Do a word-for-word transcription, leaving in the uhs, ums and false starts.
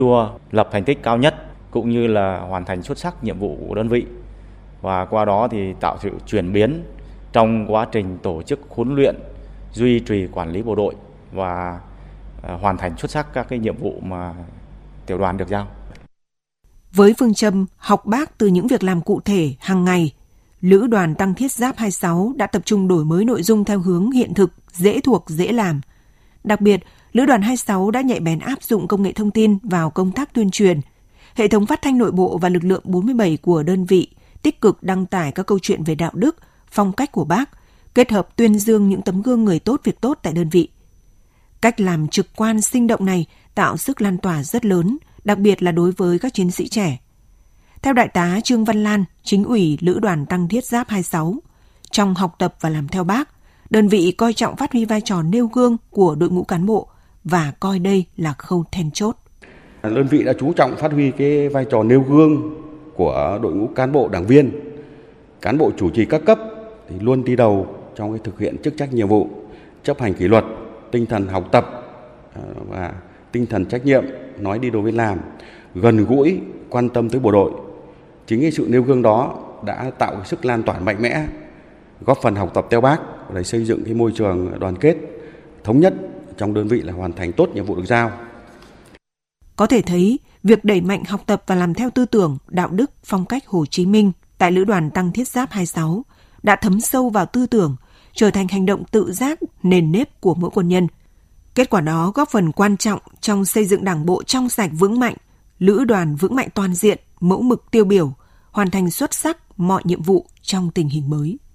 đua lập thành tích cao nhất cũng như là hoàn thành xuất sắc nhiệm vụ của đơn vị, và qua đó thì tạo sự chuyển biến trong quá trình tổ chức huấn luyện, duy trì quản lý bộ đội và hoàn thành xuất sắc các cái nhiệm vụ mà tiểu đoàn được giao. Với phương châm học Bác từ những việc làm cụ thể hàng ngày, Lữ đoàn Tăng Thiết Giáp hai mươi sáu đã tập trung đổi mới nội dung theo hướng hiện thực, dễ thuộc, dễ làm. Đặc biệt, Lữ đoàn hai mươi sáu đã nhạy bén áp dụng công nghệ thông tin vào công tác tuyên truyền. Hệ thống phát thanh nội bộ và lực lượng bốn mươi bảy của đơn vị tích cực đăng tải các câu chuyện về đạo đức, phong cách của Bác, kết hợp tuyên dương những tấm gương người tốt việc tốt tại đơn vị. Cách làm trực quan sinh động này tạo sức lan tỏa rất lớn, đặc biệt là đối với các chiến sĩ trẻ. Theo Đại tá Trương Văn Lan, Chính ủy Lữ đoàn Tăng Thiết Giáp hai mươi sáu, trong học tập và làm theo Bác, đơn vị coi trọng phát huy vai trò nêu gương của đội ngũ cán bộ và coi đây là khâu then chốt. Đơn vị đã chú trọng phát huy cái vai trò nêu gương của đội ngũ cán bộ đảng viên, cán bộ chủ trì các cấp thì luôn đi đầu trong cái thực hiện chức trách nhiệm vụ, chấp hành kỷ luật, tinh thần học tập và tinh thần trách nhiệm, nói đi đôi với làm, gần gũi, quan tâm tới bộ đội. Chính cái sự nêu gương đó đã tạo cái sức lan tỏa mạnh mẽ, góp phần học tập theo Bác để xây dựng cái môi trường đoàn kết, thống nhất trong đơn vị là hoàn thành tốt nhiệm vụ được giao. Có thể thấy, việc đẩy mạnh học tập và làm theo tư tưởng, đạo đức, phong cách Hồ Chí Minh tại Lữ đoàn Tăng Thiết Giáp hai mươi sáu đã thấm sâu vào tư tưởng, trở thành hành động tự giác, nền nếp của mỗi quân nhân. Kết quả đó góp phần quan trọng trong xây dựng Đảng bộ trong sạch vững mạnh, Lữ đoàn vững mạnh toàn diện, mẫu mực tiêu biểu, hoàn thành xuất sắc mọi nhiệm vụ trong tình hình mới.